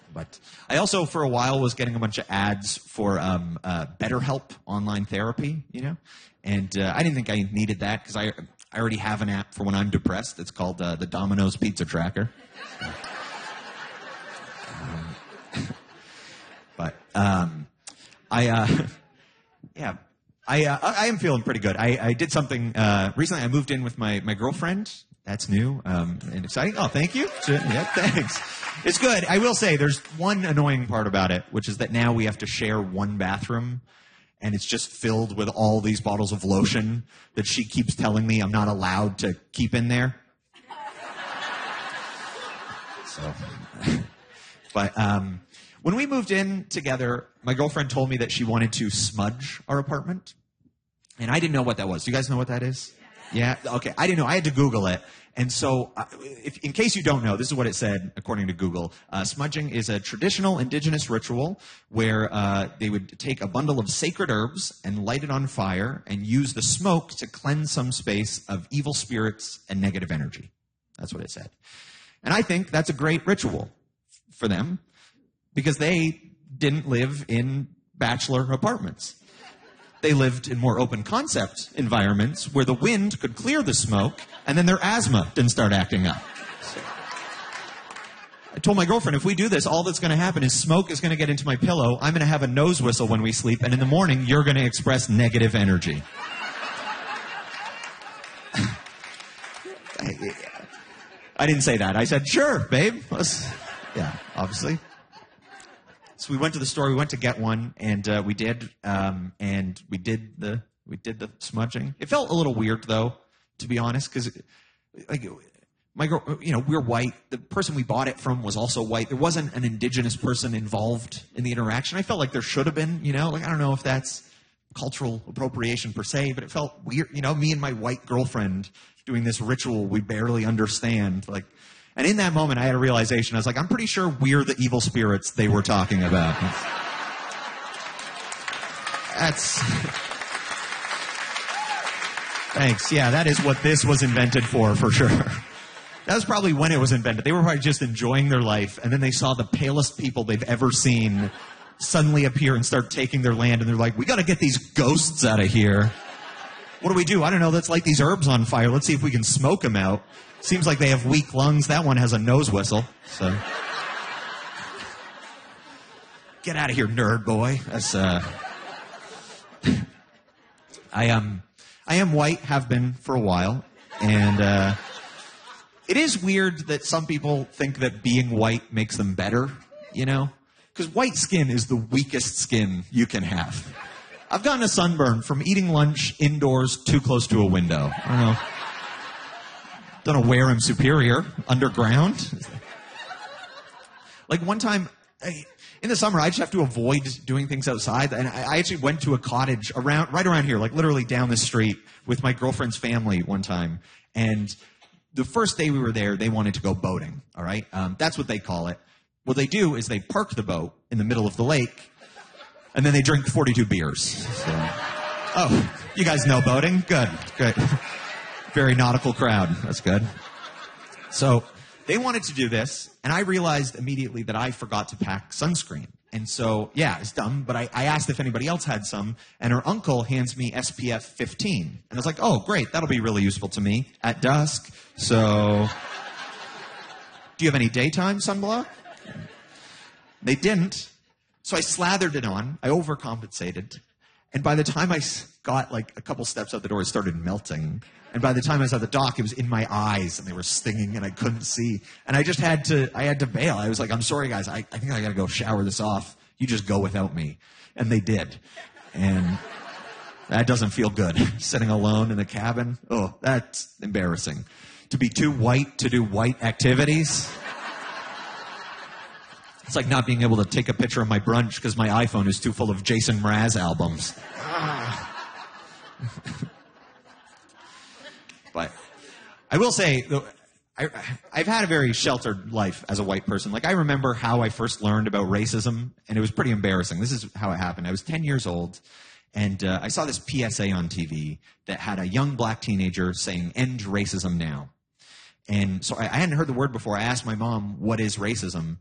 But I also, for a while, was getting a bunch of ads for BetterHelp online therapy, you know? And I didn't think I needed that because I already have an app for when I'm depressed. It's called the Domino's Pizza Tracker. But I am feeling pretty good. I did something recently. I moved in with my girlfriend. That's new and exciting. Oh, thank you. Yeah, thanks. It's good. I will say there's one annoying part about it, which is that now we have to share one bathroom, and it's just filled with all these bottles of lotion that she keeps telling me I'm not allowed to keep in there. So, but when we moved in together, my girlfriend told me that she wanted to smudge our apartment, and I didn't know what that was. Do you guys know what that is? Yeah? Okay. I didn't know. I had to Google it. And so, in case you don't know, this is what it said, according to Google. Smudging is a traditional indigenous ritual where they would take a bundle of sacred herbs and light it on fire and use the smoke to cleanse some space of evil spirits and negative energy. That's what it said. And I think that's a great ritual for them because they didn't live in bachelor apartments. They lived in more open concept environments where the wind could clear the smoke and then their asthma didn't start acting up. So I told my girlfriend, if we do this, all that's going to happen is smoke is going to get into my pillow, I'm going to have a nose whistle when we sleep, and in the morning, you're going to express negative energy. I didn't say that. I said, sure, babe. Yeah, obviously. So we went to the store. We went to get one, and we did the smudging. It felt a little weird, though, to be honest, because like my girl, we're white. The person we bought it from was also white. There wasn't an indigenous person involved in the interaction. I felt like there should have been. Like I don't know if that's cultural appropriation per se, but it felt weird. Me and my white girlfriend doing this ritual we barely understand, like. And in that moment, I had a realization. I was like, I'm pretty sure we're the evil spirits they were talking about. That's... Thanks. Yeah, that is what this was invented for sure. That was probably when it was invented. They were probably just enjoying their life, and then they saw the palest people they've ever seen suddenly appear and start taking their land, and they're like, we got to get these ghosts out of here. What do? I don't know. Let's light these herbs on fire. Let's see if we can smoke them out. Seems like they have weak lungs. That one has a nose whistle. So, get out of here, nerd boy. That's I am white. Have been for a while, and it is weird that some people think that being white makes them better. Because white skin is the weakest skin you can have. I've gotten a sunburn from eating lunch indoors too close to a window. I don't know where I'm superior. Underground? Like one time, in the summer, I just have to avoid doing things outside. And I actually went to a cottage right around here, like literally down the street with my girlfriend's family one time. And the first day we were there, they wanted to go boating. All right. That's what they call it. What they do is they park the boat in the middle of the lake and then they drink 42 beers. So, oh, you guys know boating? Good. Very nautical crowd. That's good. So they wanted to do this, and I realized immediately that I forgot to pack sunscreen. And so, yeah, it's dumb, but I asked if anybody else had some, and her uncle hands me SPF 15. And I was like, oh, great, that'll be really useful to me at dusk. So, do you have any daytime sunblock? They didn't. So I slathered it on. I overcompensated. And by the time I got like a couple steps out the door, it started melting. And by the time I was at the dock, it was in my eyes and they were stinging and I couldn't see. And I had to bail. I was like, I'm sorry guys, I think I gotta go shower this off. You just go without me. And they did. And that doesn't feel good. Sitting alone in the cabin. Oh, that's embarrassing. To be too white to do white activities. It's like not being able to take a picture of my brunch because my iPhone is too full of Jason Mraz albums. But I will say, I've had a very sheltered life as a white person. Like, I remember how I first learned about racism, and it was pretty embarrassing. This is how it happened. I was 10 years old, and I saw this PSA on TV that had a young black teenager saying, "End racism now." And so I hadn't heard the word before. I asked my mom, what is racism?